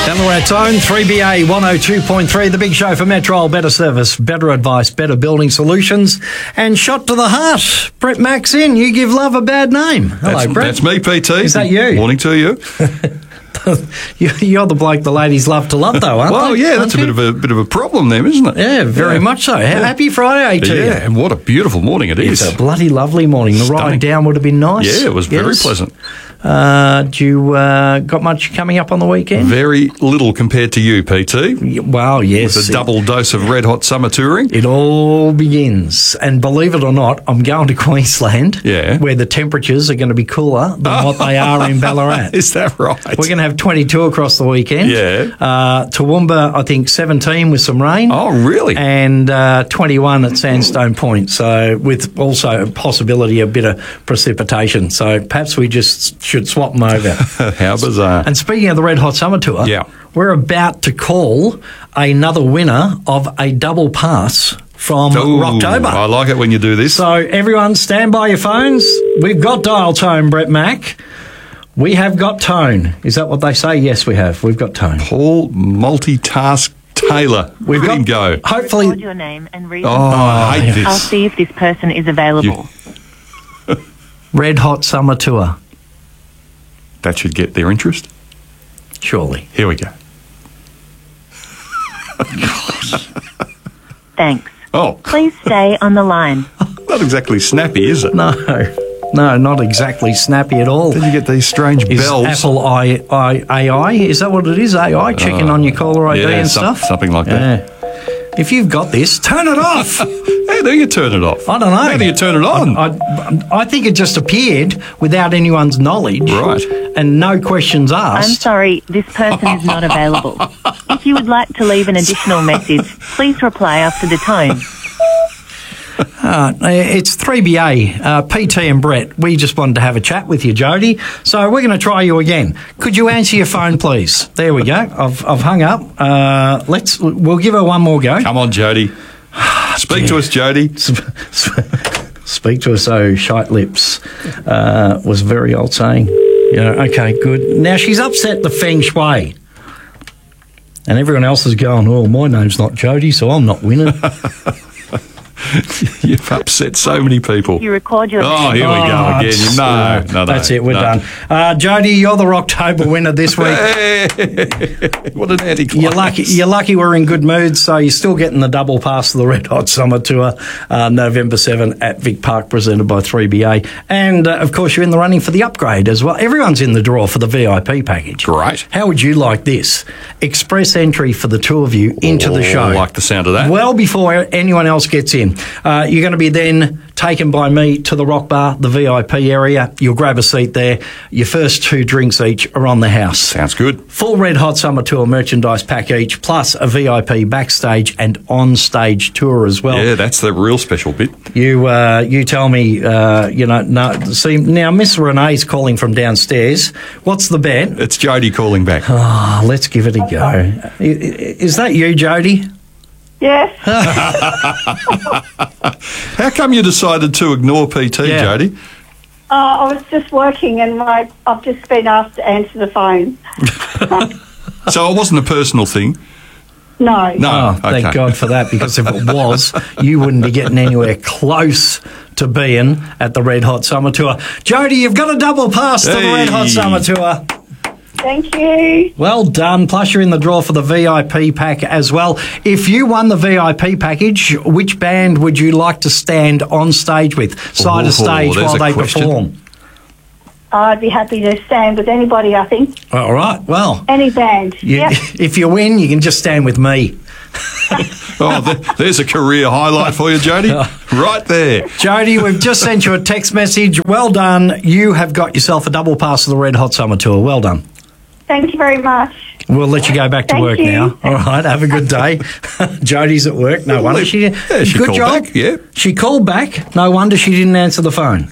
Ballarat Zone, 3BA 102.3, the big show for Metrol. Better service, better advice, better building solutions, and shot to the heart. Brett Max in. You give love a bad name. Hello, Brett. That's me, PT. Is that you? Morning to you. You're the bloke the ladies love to love, though, aren't Well, they? yeah, that's a bit of a problem there, isn't it? Yeah, very much so. Happy Friday to you. Yeah, and what a beautiful morning it is. It's a bloody lovely morning. The ride down would have been nice. Yeah, it was very pleasant. Do you got much coming up on the weekend? Very little compared to you, PT. Well, yes. With a double dose of red hot summer touring. It all begins. And believe it or not, I'm going to Queensland, where the temperatures are going to be cooler than what they are in Ballarat. Is that right? We're going to have 22 across the weekend. Yeah. Toowoomba, I think 17 with some rain. Oh, really? And 21 at Sandstone Point. So with also a possibility of a bit of precipitation. So perhaps we just should swap them over. How bizarre. And speaking of the Red Hot Summer Tour, we're about to call another winner of a double pass from Rocktober. I like it when you do this. So everyone stand by your phones. We've got dial tone, Brett Mack. We have got tone. Is that what they say? Yes, we have. We've got tone. Paul Multitask Taylor. We've got him go. Hopefully. Record your name and reason. I hate this. I'll see if this person is available. Red Hot Summer Tour. That should get their interest. Surely. Here we go. Thanks. Oh. Please stay on the line. Not exactly snappy, is it? No, not exactly snappy at all. Then you get these strange bells. Apple AI, is that what it is? AI checking on your caller ID and stuff? Something like that. If you've got this, turn it off. How do you turn it off? I don't know. How do you turn it on? I think it just appeared without anyone's knowledge. Right. And no questions asked. I'm sorry, this person is not available. If you would like to leave an additional message, please reply after the tone. It's 3BA, PT and Brett. We just wanted to have a chat with you, Jody. So we're going to try you again. Could you answer your phone, please? There we go. I've hung up. We'll give her one more go. Come on, Jody. Speak to us, Jody. Speak to us, oh, shite lips, was a very old saying. Yeah, okay, good. Now, she's upset the feng shui. And everyone else is going, oh, my name's not Jody, so I'm not winning. You've upset so many people. You record your here we go again. No, that's it. We're done. Jody, you're the Rocktober winner this week. What an anticlimax. You're lucky we're in good mood, so you're still getting the double pass to the Red Hot Summer Tour, November 7 at Vic Park, presented by 3BA. And, of course, you're in the running for the upgrade as well. Everyone's in the draw for the VIP package. Great. How would you like this? Express entry for the two of you into the show. I like the sound of that. Well before anyone else gets in. You're going to be then taken by me to the Rock Bar, the VIP area. You'll grab a seat there. Your first 2 drinks each are on the house. Sounds good. Full Red Hot Summer Tour merchandise pack each, plus a VIP backstage and on-stage tour as well. Yeah, that's the real special bit. You tell me, no. See, now Miss Renee's calling from downstairs. What's the bet? It's Jody calling back. Oh, let's give it a go. Is that you, Jody? Yes. How come you decided to ignore PT, Jody? I was just working and I've just been asked to answer the phone. So it wasn't a personal thing? No. No. Thank God for that, because if it was, you wouldn't be getting anywhere close to being at the Red Hot Summer Tour. Jody, you've got a double pass to the Red Hot Summer Tour. Thank you. Well done. Plus, you're in the draw for the VIP pack as well. If you won the VIP package, which band would you like to stand on stage with, side of stage, while they perform? I'd be happy to stand with anybody, I think. All right. Well, any band. If you win, you can just stand with me. There's a career highlight for you, Jody. Right there. Jody, we've just sent you a text message. Well done. You have got yourself a double pass to the Red Hot Summer Tour. Well done. Thank you very much. We'll let you go back to work now. All right, have a good day. Jody's at work. No wonder she called job. Back, yeah. She called back. No wonder she didn't answer the phone. Yeah.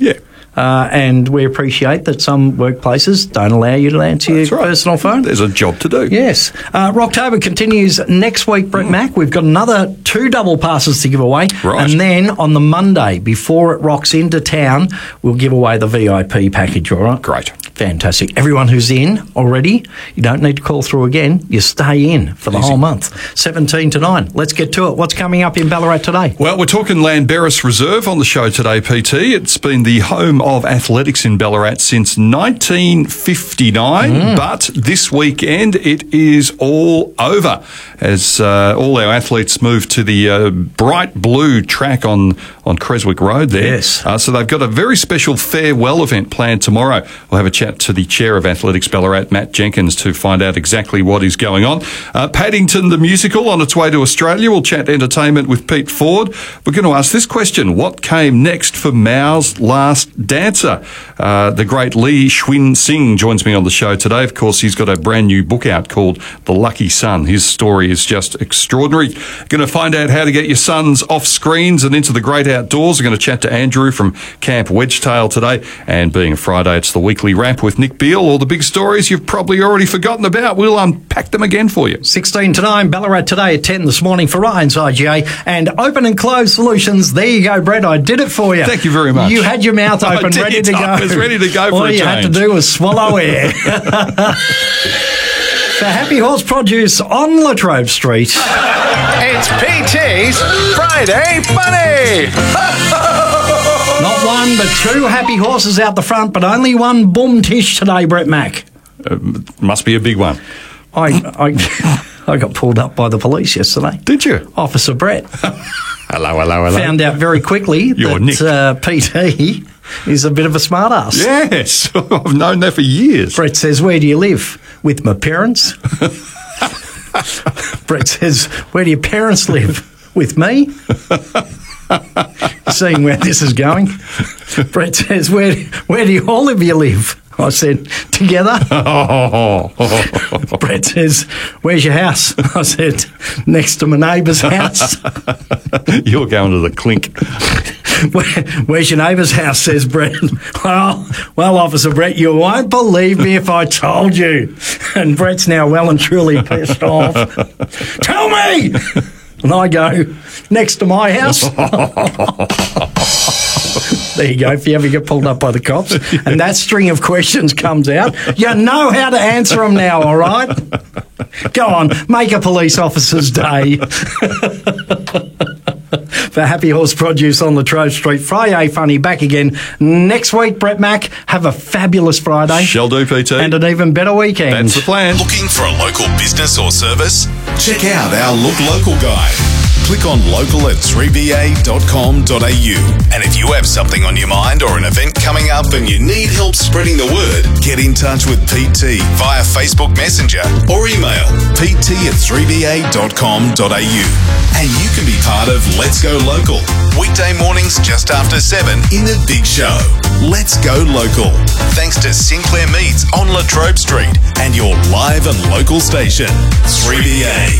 And we appreciate that some workplaces don't allow you to answer your personal phone. There's a job to do. Yes. Rocktober continues next week, Brett Mack. We've got another 2 double passes to give away. Right. And then on the Monday, before it rocks into town, we'll give away the VIP package, all right? Great. Fantastic. Everyone who's in already, you don't need to call through again. You stay in for the whole month. 17 to 9. Let's get to it. What's coming up in Ballarat today? Well, we're talking Llanberis Reserve on the show today, PT. It's been the home of athletics in Ballarat since 1959, but this weekend it is all over as all our athletes move to the bright blue track on Creswick Road there. Yes. So they've got a very special farewell event planned tomorrow. We'll have a chat to the Chair of Athletics Ballarat, Matt Jenkins, to find out exactly what is going on. Paddington the Musical on its way to Australia. We'll chat entertainment with Pete Ford. We're going to ask this question. What came next for Mao's Last Dancer? The great Lee Shwin Singh joins me on the show today. Of course, he's got a brand new book out called The Lucky Son. His story is just extraordinary. Going to find out how to get your sons off screens and into the great outdoors. We're going to chat to Andrew from Camp Wedgetail today. And being a Friday, it's the weekly wrap with Nick Beale. All the big stories you've probably already forgotten about. We'll unpack them again for you. 16 to 9, Ballarat today at 10 this morning for Ryan's IGA and Open and Close Solutions. There you go, Brett. I did it for you. Thank you very much. You had your mouth I open, did. ready to go. I was ready to go for All a you had to change. do was swallow air. For Happy Horse Produce on Latrobe Street. It's PT's Friday Funny! Not one, but 2 happy horses out the front, but only one boom tish today, Brett Mack. Must be a big one. I got pulled up by the police yesterday. Did you? Officer Brett. Hello. Found out very quickly You're that PT is a bit of a smart ass. Yes. I've known that for years. Brett says, where do you live? With my parents. Brett says, where do your parents live? With me. Seeing where this is going. Brett says, where do you all of you live? I said, together. Brett says, where's your house? I said, next to my neighbour's house. You're going to the clink. Where's your neighbour's house, says Brett. Well, Officer Brett, you won't believe me if I told you. And Brett's now well and truly pissed off. Tell me! And I go, next to my house. There you go, if you ever get pulled up by the cops and that string of questions comes out, you know how to answer them now, all right? Go on, make a police officer's day. For Happy Horse Produce on Latrobe Street, Friday Funny back again next week, Brett Mack. Have a fabulous Friday. Shall do, PT. And an even better weekend. That's the plan. Looking for a local business or service? Check out our Look Local guide. Click on local at 3ba.com.au. And if you have something on your mind or an event coming up and you need help spreading the word, get in touch with PT via Facebook Messenger or email pt@3ba.com.au. And you can be part of Let's Go Local. Weekday mornings just after 7 in the Big Show. Let's Go Local. Thanks to Sinclair Meats on Latrobe Street and your live and local station, 3BA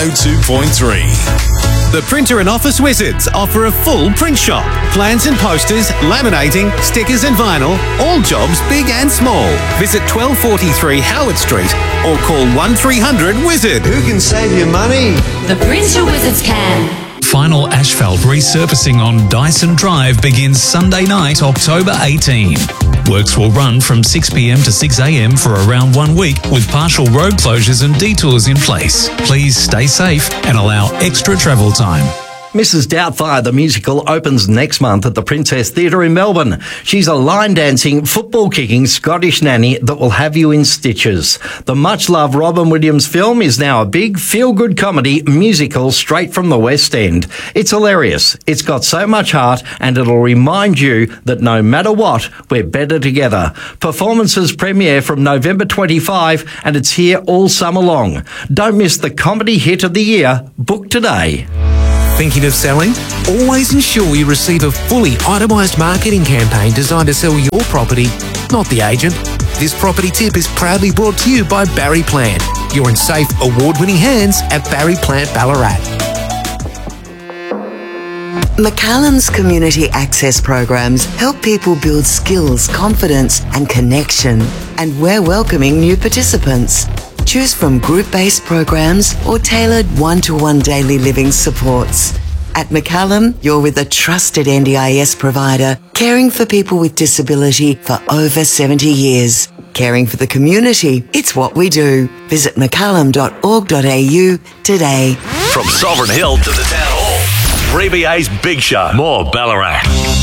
102.3. The Printer and Office Wizards offer a full print shop. Plans and posters, laminating, stickers and vinyl, all jobs big and small. Visit 1243 Howard Street or call 1300-WIZARD. Who can save you money? The Printer Wizards can. Final asphalt resurfacing on Dyson Drive begins Sunday night, October 18. Works will run from 6 p.m. to 6 a.m. for around 1 week with partial road closures and detours in place. Please stay safe and allow extra travel time. Mrs. Doubtfire, the musical, opens next month at the Princess Theatre in Melbourne. She's a line-dancing, football-kicking Scottish nanny that will have you in stitches. The much-loved Robin Williams film is now a big, feel-good comedy musical straight from the West End. It's hilarious. It's got so much heart, and it'll remind you that no matter what, we're better together. Performances premiere from November 25, and it's here all summer long. Don't miss the comedy hit of the year. Book today. Thinking of selling? Always ensure you receive a fully itemised marketing campaign designed to sell your property, not the agent. This property tip is proudly brought to you by Barry Plant. You're in safe, award-winning hands at Barry Plant Ballarat. McCallum's community access programs help people build skills, confidence and connection. And we're welcoming new participants. Choose from group-based programs or tailored one-to-one daily living supports. At McCallum, you're with a trusted NDIS provider, caring for people with disability for over 70 years. Caring for the community, it's what we do. Visit mccallum.org.au today. From Sovereign Hill to the Town Hall, 3BA's Big Show. More Ballarat.